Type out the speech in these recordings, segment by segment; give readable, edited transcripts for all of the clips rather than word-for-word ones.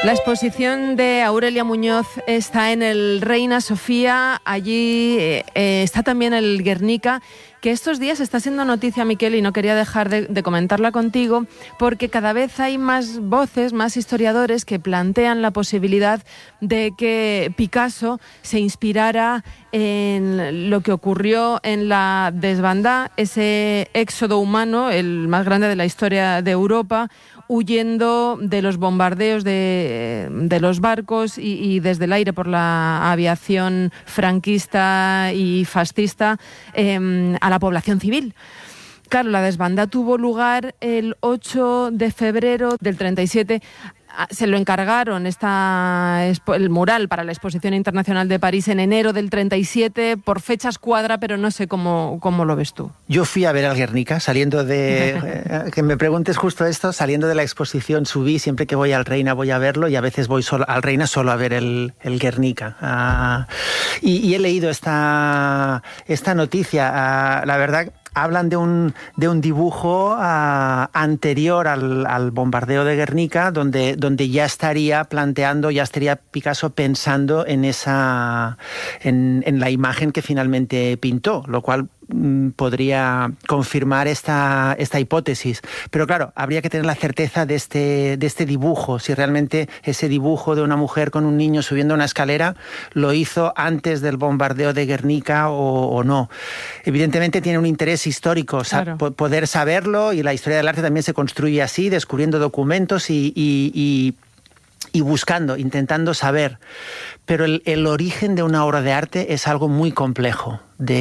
La exposición de Aurelia Muñoz está en el Reina Sofía, allí está también el Guernica, que estos días está siendo noticia, Miquel, y no quería dejar de comentarla contigo, porque cada vez hay más voces, más historiadores que plantean la posibilidad de que Picasso se inspirara en lo que ocurrió en la desbandá, ese éxodo humano, el más grande de la historia de Europa, huyendo de los bombardeos de los barcos y desde el aire por la aviación franquista y fascista a la población civil. Claro, la desbandá tuvo lugar el 8 de febrero del 37. Se lo encargaron el mural para la Exposición Internacional de París en enero del 37, por fechas cuadra, pero no sé cómo lo ves tú. Yo fui a ver al Guernica, saliendo de... que me preguntes justo esto, saliendo de la exposición subí, siempre que voy al Reina voy a verlo, y a veces voy al Reina solo a ver el Guernica. Y he leído esta noticia, la verdad... Hablan de un dibujo anterior al bombardeo de Guernica, donde ya estaría Picasso pensando en la imagen que finalmente pintó, lo cual podría confirmar esta hipótesis. Pero claro, habría que tener la certeza de este dibujo, si realmente ese dibujo de una mujer con un niño subiendo una escalera lo hizo antes del bombardeo de Guernica o no. Evidentemente tiene un interés histórico, claro, poder saberlo, y la historia del arte también se construye así, descubriendo documentos y buscando, intentando saber. Pero el origen de una obra de arte es algo muy complejo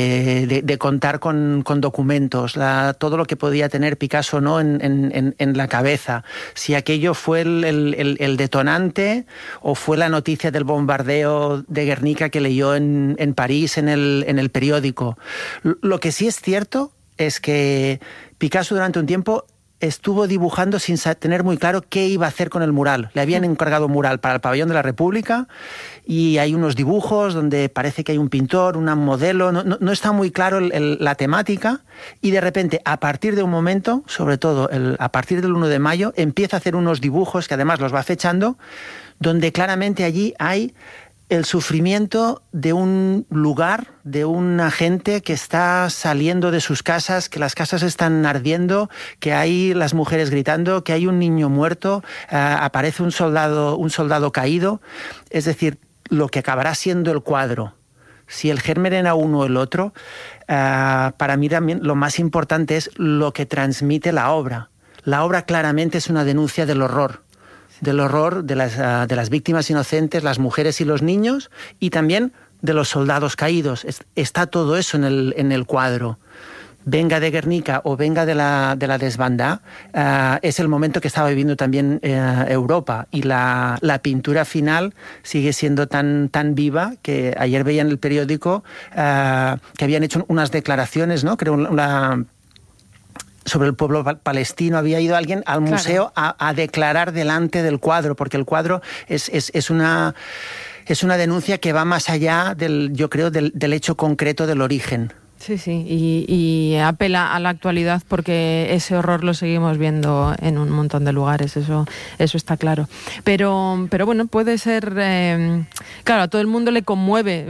de contar con documentos, todo lo que podía tener Picasso, ¿no?, en la cabeza. Si aquello fue el detonante o fue la noticia del bombardeo de Guernica que leyó en París en el periódico. Lo que sí es cierto es que Picasso durante un tiempo estuvo dibujando sin tener muy claro qué iba a hacer con el mural. Le habían encargado un mural para el Pabellón de la República y hay unos dibujos donde parece que hay un pintor, una modelo, no está muy claro la temática, y de repente, a partir de un momento, sobre todo a partir del 1 de mayo, empieza a hacer unos dibujos que además los va fechando, donde claramente allí hay el sufrimiento de un lugar, de una gente que está saliendo de sus casas, que las casas están ardiendo, que hay las mujeres gritando, que hay un niño muerto, aparece un soldado caído. Es decir, lo que acabará siendo el cuadro, si el germen era uno o el otro, para mí también lo más importante es lo que transmite la obra. La obra claramente es una denuncia del horror de las víctimas inocentes, las mujeres y los niños, y también de los soldados caídos. Está todo eso en el cuadro. Venga de Guernica o venga de la desbandá, es el momento que estaba viviendo también Europa, y la pintura final sigue siendo tan viva que ayer veía en el periódico que habían hecho unas declaraciones, ¿no? Creo sobre el pueblo palestino. Había ido alguien al museo a declarar delante del cuadro, porque el cuadro es una denuncia que va más allá yo creo, del hecho concreto del origen. Sí, y apela a la actualidad, porque ese horror lo seguimos viendo en un montón de lugares, eso está claro. Pero bueno, puede ser... claro, a todo el mundo le conmueve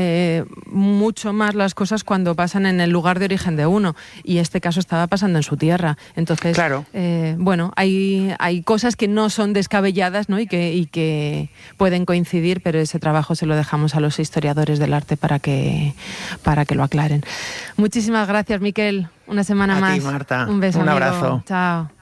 mucho más las cosas cuando pasan en el lugar de origen de uno, y este caso estaba pasando en su tierra. Entonces, claro, bueno, hay cosas que no son descabelladas, ¿no?, y que pueden coincidir, pero ese trabajo se lo dejamos a los historiadores del arte para que lo aclaren. Muchísimas gracias, Miquel. Una semana más. A ti, Marta. Un beso, un amigo. abrazo. Chao.